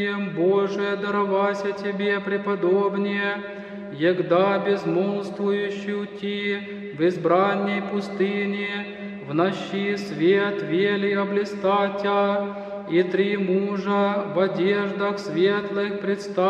Боже, даровася Тебе преподобнее, егда безмолвствующую Ти в избранней пустыне, в нощи свет вели облистатя, и три мужа в одеждах светлых предстать.